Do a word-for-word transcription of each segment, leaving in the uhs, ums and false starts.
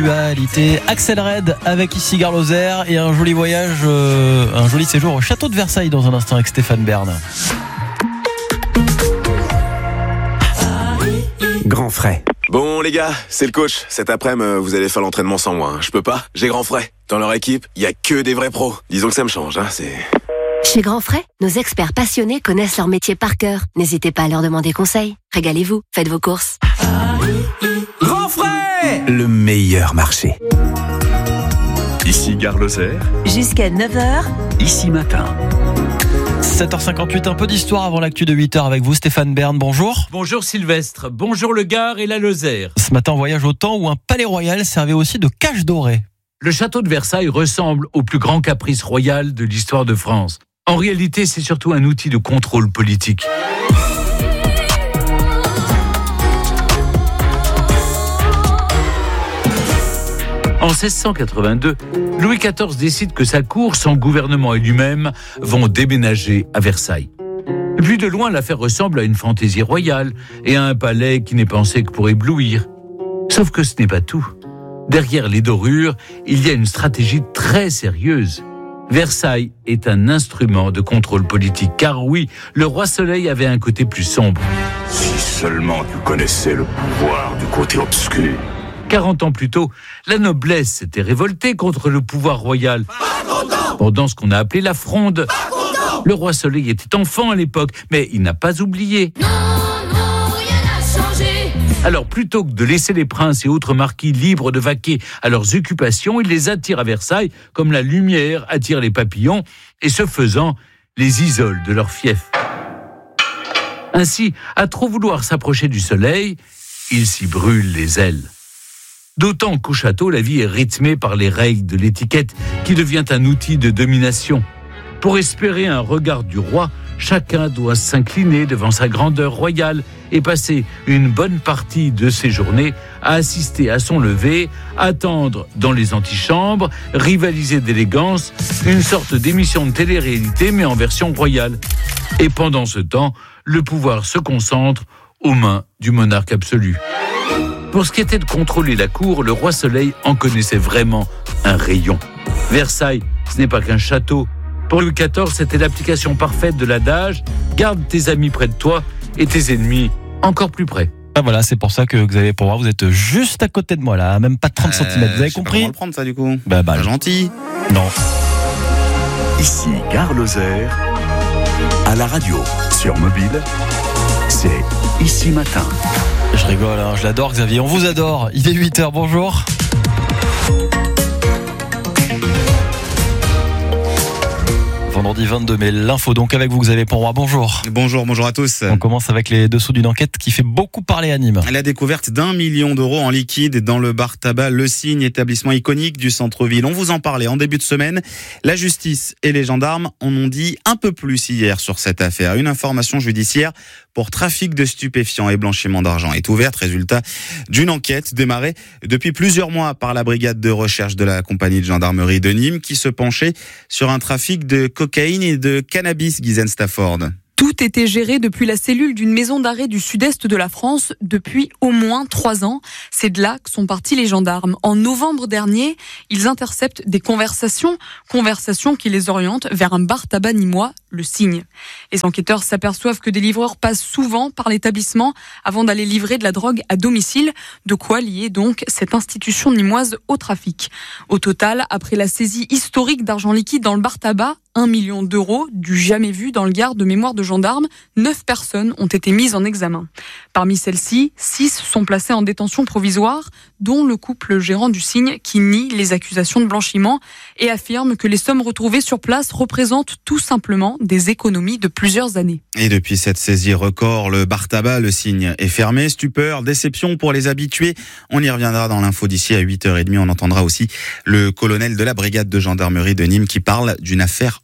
l'actualité. Axel Red avec ici Gare Lozère et un joli voyage, euh, un joli séjour au château de Versailles dans un instant avec Stéphane Bern. Grand frais. Bon les gars, c'est le coach. Cet après-midi, vous allez faire l'entraînement sans moi. Hein. Je peux pas, j'ai Grand frais. Dans leur équipe, il y a que des vrais pros. Disons que ça me change, hein, c'est... Chez Grand Frais, nos experts passionnés connaissent leur métier par cœur. N'hésitez pas à leur demander conseil. Régalez-vous, faites vos courses. Grand frais, le meilleur marché. Ici Gare Lozère. Jusqu'à neuf heures. Ici matin. sept heures cinquante-huit, un peu d'histoire avant l'actu de huit heures avec vous Stéphane Bern, bonjour. Bonjour Sylvestre, bonjour le Gard et la Lozère. Ce matin on voyage au temps où un palais royal servait aussi de cage dorée. Le château de Versailles ressemble au plus grand caprice royal de l'histoire de France. En réalité, c'est surtout un outil de contrôle politique. En seize cent quatre-vingt-deux, Louis quatorze décide que sa cour, son gouvernement et lui-même vont déménager à Versailles. Vu de loin, l'affaire ressemble à une fantaisie royale et à un palais qui n'est pensé que pour éblouir. Sauf que ce n'est pas tout. Derrière les dorures, il y a une stratégie très sérieuse. Versailles est un instrument de contrôle politique, car oui, le roi Soleil avait un côté plus sombre. Si seulement tu connaissais le pouvoir du côté obscur. quarante ans plus tôt, la noblesse s'était révoltée contre le pouvoir royal. Pendant ce qu'on a appelé la Fronde. Le roi Soleil était enfant à l'époque, mais il n'a pas oublié. Non, non, rien n'a changé. Alors, plutôt que de laisser les princes et autres marquis libres de vaquer à leurs occupations, il les attire à Versailles comme la lumière attire les papillons et, ce faisant, les isole de leur fief. Ainsi, à trop vouloir s'approcher du soleil, il s'y brûle les ailes. D'autant qu'au château, la vie est rythmée par les règles de l'étiquette qui devient un outil de domination. Pour espérer un regard du roi, chacun doit s'incliner devant sa grandeur royale et passer une bonne partie de ses journées à assister à son lever, attendre dans les antichambres, rivaliser d'élégance, une sorte d'émission de télé-réalité mais en version royale. Et pendant ce temps, le pouvoir se concentre aux mains du monarque absolu. Pour ce qui était de contrôler la cour, le roi Soleil en connaissait vraiment un rayon. Versailles, ce n'est pas qu'un château. Pour Louis quatorze, c'était l'application parfaite de l'adage « Garde tes amis près de toi et tes ennemis encore plus près ». Ah voilà, c'est pour ça que vous avez pour voir, vous êtes juste à côté de moi là, même pas trente centimètres, vous avez compris ? Je sais pas comment le prendre ça du coup. Bah, bah, pas gentil. Non. Ici Gare Lozère. À la radio, sur mobile, c'est Ici matin. Je rigole, hein, je l'adore Xavier, on vous adore. Il est huit heures, bonjour. Vendredi vingt-deux mai, l'info donc avec vous Xavier Ponroy, bonjour. Bonjour, bonjour à tous. On commence avec les dessous d'une enquête qui fait beaucoup parler à Nîmes. La découverte d'un million d'euros en liquide dans le bar tabac Le Cygne, établissement iconique du centre-ville. On vous en parlait en début de semaine. La justice et les gendarmes en ont dit un peu plus hier sur cette affaire. Une information judiciaire pour trafic de stupéfiants et blanchiment d'argent est ouverte. Résultat d'une enquête démarrée depuis plusieurs mois par la brigade de recherche de la compagnie de gendarmerie de Nîmes qui se penchait sur un trafic de cocaïne et de cannabis, Ghislaine Stafford. Tout était géré depuis la cellule d'une maison d'arrêt du sud-est de la France depuis au moins trois ans. C'est de là que sont partis les gendarmes. En novembre dernier, ils interceptent des conversations, conversations qui les orientent vers un bar tabac nîmois, Le Cygne. Les enquêteurs s'aperçoivent que des livreurs passent souvent par l'établissement avant d'aller livrer de la drogue à domicile, de quoi lier donc cette institution nîmoise au trafic. Au total, après la saisie historique d'argent liquide dans le bar tabac, un million d'euros, du jamais vu dans le Gard de mémoire de gendarmes, neuf personnes ont été mises en examen. Parmi celles-ci, six sont placées en détention provisoire, dont le couple gérant du Cygne qui nie les accusations de blanchiment et affirme que les sommes retrouvées sur place représentent tout simplement des économies de plusieurs années. Et depuis cette saisie record, le bar tabac Le Cygne est fermé. Stupeur, déception pour les habitués. On y reviendra dans l'info d'ici à huit heures trente. On entendra aussi le colonel de la brigade de gendarmerie de Nîmes qui parle d'une affaire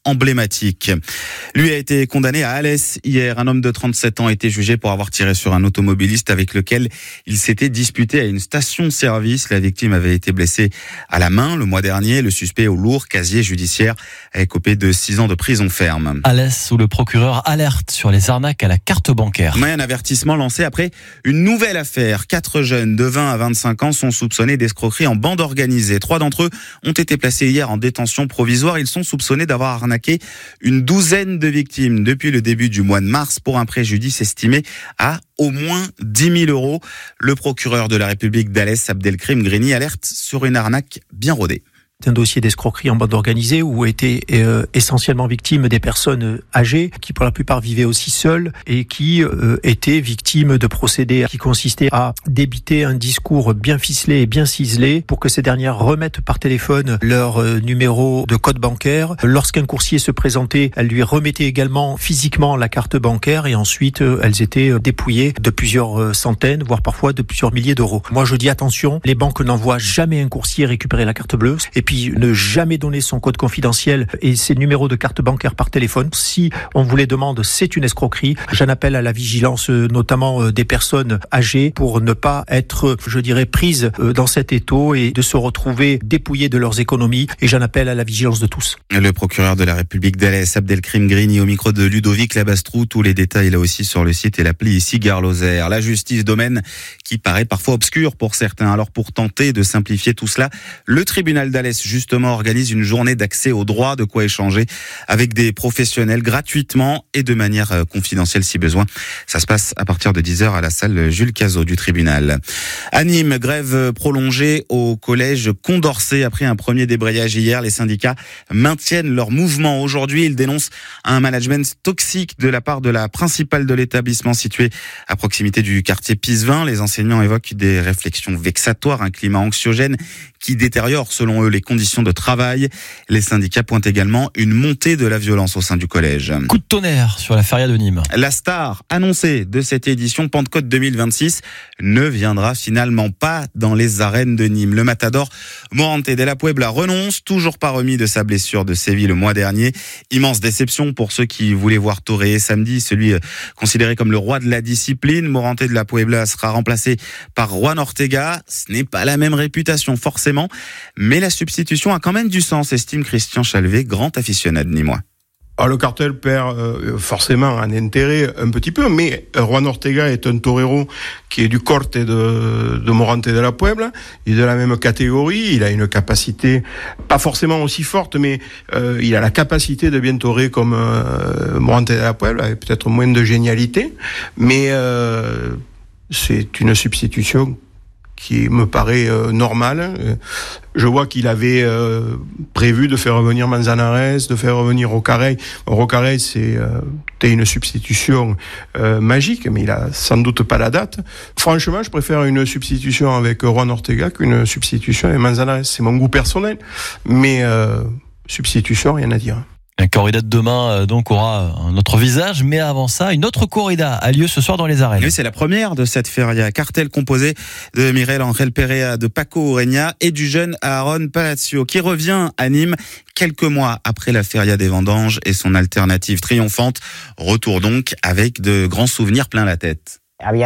emblématique. Lui a été condamné à Alès hier. Un homme de trente-sept ans a été jugé pour avoir tiré sur un automobiliste avec lequel il s'était disputé à une station-service. La victime avait été blessée à la main le mois dernier. Le suspect au lourd casier judiciaire a écopé de six ans de prison ferme. Alès, où le procureur alerte sur les arnaques à la carte bancaire. Mais un avertissement lancé après une nouvelle affaire. Quatre jeunes de vingt à vingt-cinq ans sont soupçonnés d'escroquerie en bande organisée. Trois d'entre eux ont été placés hier en détention provisoire. Ils sont soupçonnés d'avoir arnaqué une douzaine de victimes depuis le début du mois de mars pour un préjudice estimé à au moins dix mille euros. Le procureur de la République d'Alès, Abdelkrim Greni, alerte sur une arnaque bien rodée. C'est un dossier d'escroquerie en bande organisée où étaient euh, essentiellement victimes des personnes âgées qui pour la plupart vivaient aussi seules et qui euh, étaient victimes de procédés qui consistaient à débiter un discours bien ficelé et bien ciselé pour que ces dernières remettent par téléphone leur euh, numéro de code bancaire. Lorsqu'un coursier se présentait, elles lui remettaient également physiquement la carte bancaire et ensuite euh, elles étaient dépouillées de plusieurs euh, centaines, voire parfois de plusieurs milliers d'euros. Moi je dis attention, les banques n'envoient jamais un coursier récupérer la carte bleue et puis ne jamais donner son code confidentiel et ses numéros de carte bancaire par téléphone. Si on vous les demande, c'est une escroquerie. J'en appelle à la vigilance, notamment des personnes âgées, pour ne pas être, je dirais, prises dans cet étau et de se retrouver dépouillées de leurs économies. Et j'en appelle à la vigilance de tous. Le procureur de la République d'Alès, Abdelkrim Greni, au micro de Ludovic Labastrou. Tous les détails là aussi sur le site et l'appli ici Gare Lozère. La justice, domaine qui paraît parfois obscur pour certains. Alors pour tenter de simplifier tout cela, le tribunal d'Alès justement organise une journée d'accès au droit, de quoi échanger avec des professionnels gratuitement et de manière confidentielle si besoin. Ça se passe à partir de dix heures à la salle Jules Cazot du tribunal. À Nîmes, grève prolongée au collège Condorcet après un premier débrayage hier. Les syndicats maintiennent leur mouvement. Aujourd'hui, ils dénoncent un management toxique de la part de la principale de l'établissement situé à proximité du quartier Pisevin. Les enseignants évoquent des réflexions vexatoires, un climat anxiogène qui détériore selon eux les conditions de travail. Les syndicats pointent également une montée de la violence au sein du collège. Coup de tonnerre sur la feria de Nîmes. La star annoncée de cette édition Pentecôte deux mille vingt-six ne viendra finalement pas dans les arènes de Nîmes. Le matador Morante de la Puebla renonce, toujours pas remis de sa blessure de Séville le mois dernier. Immense déception pour ceux qui voulaient voir toréer samedi, celui considéré comme le roi de la discipline. Morante de la Puebla sera remplacé par Juan Ortega. Ce n'est pas la même réputation forcément, mais la substitution a quand même du sens, estime Christian Chalvet, grand aficionado nîmois. Ah, le cartel perd euh, forcément un intérêt un petit peu, mais Juan Ortega est un torero qui est du corte de, de Morante de la Puebla, il est de la même catégorie, il a une capacité pas forcément aussi forte, mais euh, il a la capacité de bien torer comme euh, Morante de la Puebla, avec peut-être moins de génialité, mais euh, c'est une substitution qui me paraît euh, normal. Je vois qu'il avait euh, prévu de faire revenir Manzanares, de faire revenir Rocarey. Rocarey, c'est euh, une substitution euh, magique, mais il a sans doute pas la date. Franchement, je préfère une substitution avec Juan Ortega qu'une substitution avec Manzanares. C'est mon goût personnel, mais euh, substitution, rien à dire. La corrida de demain donc aura un autre visage, mais avant ça, une autre corrida a lieu ce soir dans les arènes. Oui, c'est la première de cette feria. Cartel composé de Mireille Angel Perea, de Paco Ureña et du jeune Aaron Palacio, qui revient à Nîmes quelques mois après la feria des vendanges et son alternative triomphante. Retour donc avec de grands souvenirs plein la tête.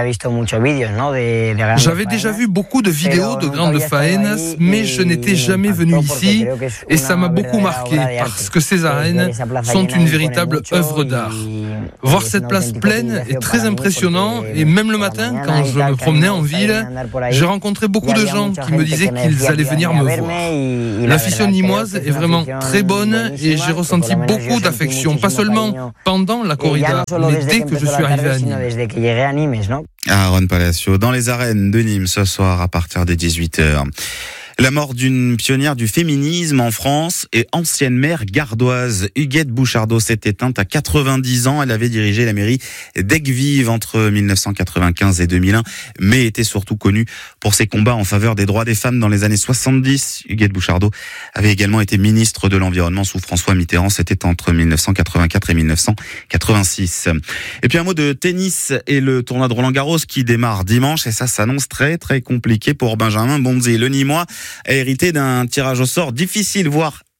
J'avais déjà vu beaucoup de vidéos de grandes faenas, mais je n'étais jamais venu ici et ça m'a beaucoup marqué parce que ces arènes sont une véritable œuvre d'art. Voir cette place pleine est très impressionnant et même le matin, quand je me promenais en ville, j'ai rencontré beaucoup de gens qui me disaient qu'ils allaient venir me voir. L'afition nîmoise est vraiment très bonne et j'ai ressenti beaucoup d'affection, pas seulement pendant la corrida, mais dès que je suis arrivé à Nîmes. Aaron Palacio dans les arènes de Nîmes ce soir à partir des dix-huit heures. La mort d'une pionnière du féminisme en France et ancienne maire gardoise. Huguette Bouchardot s'est éteinte à quatre-vingt-dix ans. Elle avait dirigé la mairie d'Aigues-Vives entre mille neuf cent quatre-vingt-quinze et deux mille un, mais était surtout connue pour ses combats en faveur des droits des femmes dans les années soixante-dix. Huguette Bouchardot avait également été ministre de l'Environnement sous François Mitterrand. C'était entre mille neuf cent quatre-vingt-quatre et mille neuf cent quatre-vingt-six. Et puis un mot de tennis et le tournoi de Roland-Garros qui démarre dimanche. Et ça s'annonce très très compliqué pour Benjamin Bonzi. Le Nîmois a hérité d'un tirage au sort difficile, voire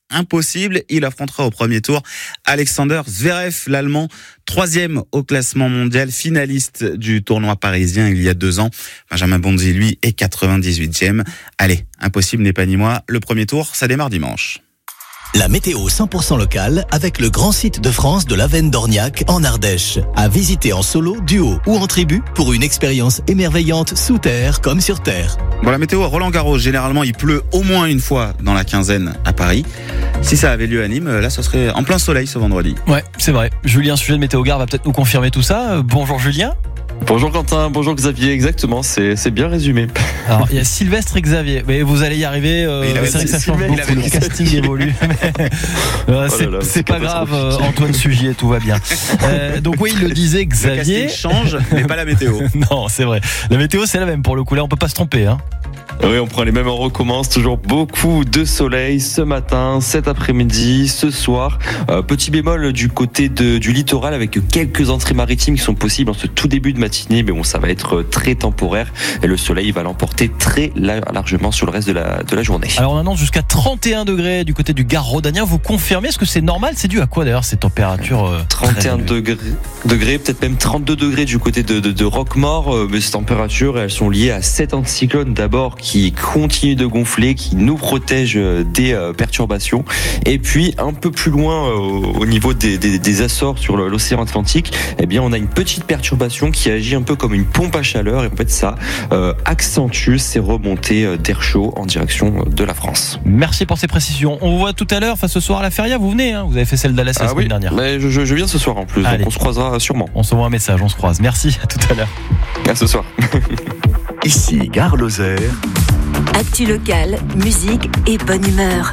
impossible. Il affrontera au premier tour Alexander Zverev, l'Allemand, troisième au classement mondial, finaliste du tournoi parisien il y a deux ans. Benjamin Bonzi, lui, est quatre-vingt-dix-huitième. Allez, impossible n'est pas ni moi. Le premier tour, ça démarre dimanche. La météo cent pour cent locale avec le grand site de France de l'Avenne d'Orniac en Ardèche. À visiter en solo, duo ou en tribu pour une expérience émerveillante sous terre comme sur terre. Bon, la météo à Roland-Garros, généralement il pleut au moins une fois dans la quinzaine à Paris. Si ça avait lieu à Nîmes, là ce serait en plein soleil ce vendredi. Ouais, c'est vrai. Julien, sujet de Météo-Gare, va peut-être nous confirmer tout ça. Bonjour Julien. Bonjour Quentin, bonjour Xavier, exactement, c'est, c'est bien résumé. Alors il y a Sylvestre et Xavier, mais vous allez y arriver, euh, c'est vrai que ça change beaucoup, le casting évolue. euh, c'est, oh là là, c'est, c'est pas grave, euh, Antoine Sugier, tout va bien. Euh, donc oui, il le disait Xavier. Le casting change, mais pas la météo. Non, c'est vrai. La météo c'est la même pour le coup, là on peut pas se tromper. Hein. Oui, on prend les mêmes, on recommence. Toujours beaucoup de soleil ce matin, cet après-midi, ce soir. Euh, petit bémol du côté de, du littoral avec quelques entrées maritimes qui sont possibles en ce tout début de matinée. Mais bon, ça va être très temporaire et le soleil va l'emporter très largement sur le reste de la, de la journée. Alors on annonce jusqu'à trente et un degrés du côté du Gard rhodanien. Vous confirmez, est-ce que c'est normal? C'est dû à quoi d'ailleurs ces températures euh, trente et un degrés, degrés, peut-être même trente-deux degrés du côté de, de, de Roquemort. Euh, mais ces températures, elles sont liées à sept anticyclones d'abord qui continue de gonfler, qui nous protège des euh, perturbations. Et puis un peu plus loin, euh, au niveau des, des, des Açores sur l'océan Atlantique, eh bien on a une petite perturbation qui agit un peu comme une pompe à chaleur. Et en fait ça euh, accentue ces remontées d'air chaud en direction de la France. Merci pour ces précisions. On vous voit tout à l'heure, enfin ce soir à la Feria, vous venez, hein, vous avez fait celle d'Alès la ah semaine oui, dernière. Mais je, je viens ce soir en plus, Allez. Donc on se croisera sûrement. On se voit un message, on se croise. Merci, à tout à l'heure. À ce soir. Ici Gare Lozère. Actu locale, musique et bonne humeur.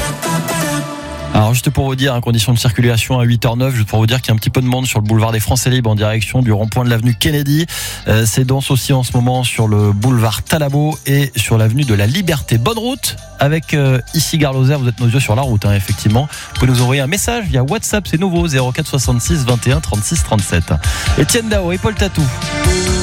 Alors juste pour vous dire, hein, conditions de circulation à huit heures neuf, juste pour vous dire qu'il y a un petit peu de monde sur le boulevard des Français Libres en direction du rond-point de l'avenue Kennedy. Euh, c'est dense aussi en ce moment sur le boulevard Talabot et sur l'avenue de la Liberté. Bonne route avec euh, ici Gare Lozère, vous êtes nos yeux sur la route, hein, effectivement. Vous pouvez nous envoyer un message via WhatsApp, c'est nouveau, zéro quatre soixante-six vingt et un trente-six trente-sept. Etienne Dao et Paul Tatou.